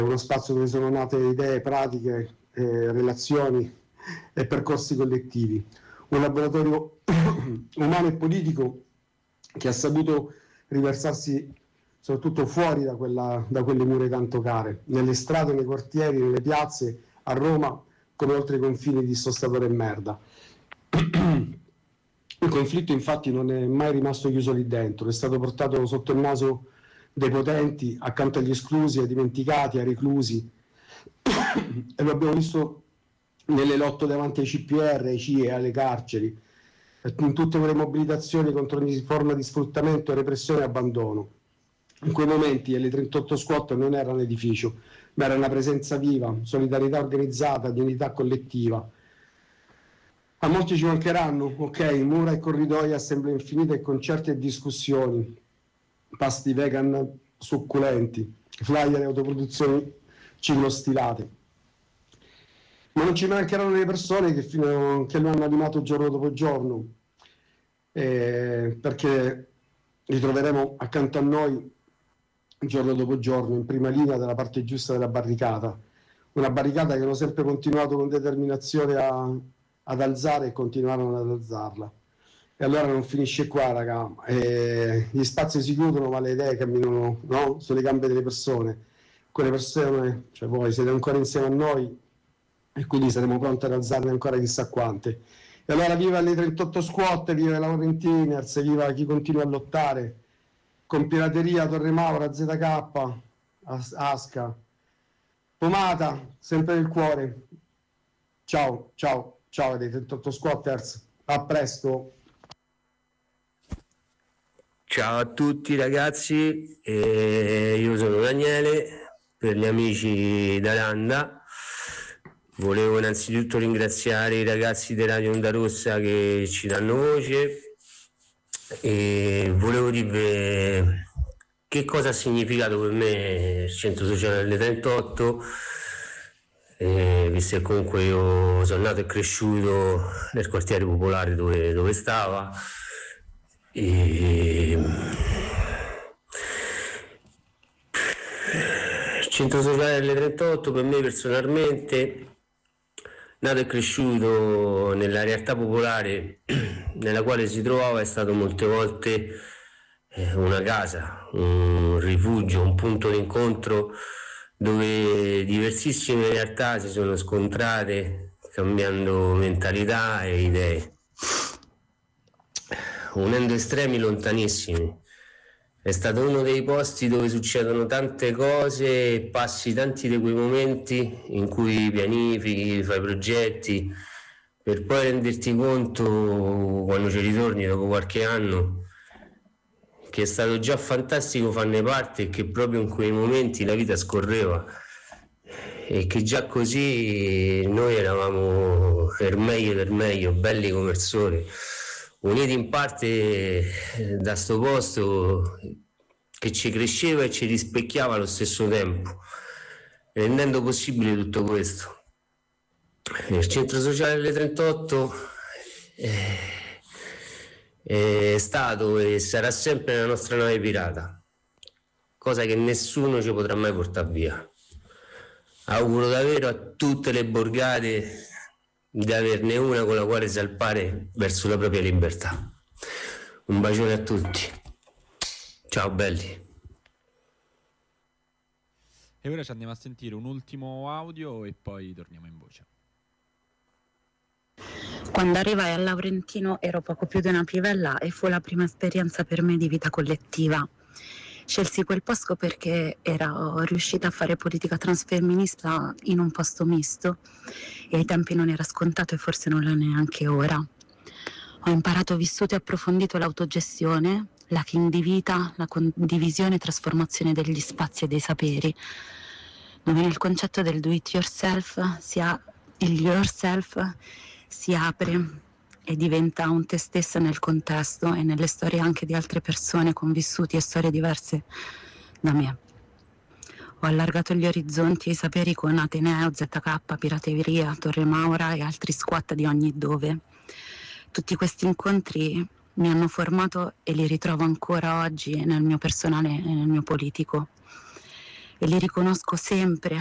uno spazio dove sono nate idee, pratiche, relazioni e percorsi collettivi. Un laboratorio umano e politico che ha saputo riversarsi soprattutto fuori da quelle mura tanto care, nelle strade, nei quartieri, nelle piazze, a Roma, come oltre i confini di sto Stato e merda. Il conflitto infatti non è mai rimasto chiuso lì dentro, è stato portato sotto il naso dei potenti, accanto agli esclusi, ai dimenticati, ai reclusi, e lo abbiamo visto nelle lotte davanti ai CPR, ai CIE, alle carceri, in tutte quelle mobilitazioni contro ogni forma di sfruttamento, repressione e abbandono. In quei momenti le 38 squad non era un edificio, ma era una presenza viva, solidarietà organizzata, dignità collettiva. A molti ci mancheranno, ok, mura e corridoi, assemblee infinite, concerti e discussioni, pasti vegan succulenti, flyer e autoproduzioni ciclostilate. Ma non ci mancheranno le persone che lo hanno animato giorno dopo giorno, perché li troveremo accanto a noi giorno dopo giorno, in prima linea dalla parte giusta della barricata. Una barricata che hanno sempre continuato con determinazione ad alzare e continuarono ad alzarla. E allora non finisce qua, raga. Gli spazi si chiudono, ma le idee camminano, no? Sulle gambe delle persone. Quelle persone, cioè voi, siete ancora insieme a noi e quindi saremo pronti ad alzarne ancora chissà quante. E allora viva le 38 squad, viva la Laurentiners, viva chi continua a lottare con pirateria, Torre Maura, ZK, Asca, Pomata, sempre nel cuore. Ciao, ciao, ciao dei 38 squatters, a presto. Ciao a tutti ragazzi, io sono Daniele, per gli amici d'Aranda. Volevo innanzitutto ringraziare i ragazzi di Radio Onda Rossa che ci danno voce e volevo dirvi che cosa ha significato per me il centro sociale delle 38, visto che comunque io sono nato e cresciuto nel quartiere popolare dove stava. Il centro sociale delle 38 per me personalmente, nato e cresciuto nella realtà popolare nella quale si trovava, è stato molte volte una casa, un rifugio, un punto d'incontro dove diversissime realtà si sono scontrate cambiando mentalità e idee, unendo estremi lontanissimi. È stato uno dei posti dove succedono tante cose e passi tanti di quei momenti in cui pianifichi, fai progetti, per poi renderti conto, quando ci ritorni dopo qualche anno, che è stato già fantastico farne parte e che proprio in quei momenti la vita scorreva e che già così noi eravamo per meglio, belli come il sole, uniti in parte da sto posto che ci cresceva e ci rispecchiava allo stesso tempo, rendendo possibile tutto questo. Il centro sociale delle 38 è stato e sarà sempre la nostra nave pirata, cosa che nessuno ci potrà mai portare via. Auguro davvero a tutte le borgate di averne una con la quale salpare verso la propria libertà. Un bacione a tutti, ciao belli. E ora ci andiamo a sentire un ultimo audio e poi torniamo in voce. Quando arrivai a Laurentino ero poco più di una pivella e fu la prima esperienza per me di vita collettiva. Scelsi quel posto perché ero riuscita a fare politica transfemminista in un posto misto e ai tempi non era scontato e forse non lo è neanche ora. Ho imparato, vissuto e approfondito l'autogestione, la fin di vita, la condivisione e trasformazione degli spazi e dei saperi, dove nel concetto del do it yourself il yourself si apre e diventa un te stessa nel contesto e nelle storie anche di altre persone con vissuti e storie diverse da me. Ho allargato gli orizzonti e i saperi con Ateneo, ZK, Pirateria, Torre Maura e altri squat di ogni dove. Tutti questi incontri mi hanno formato e li ritrovo ancora oggi nel mio personale e nel mio politico. e li riconosco sempre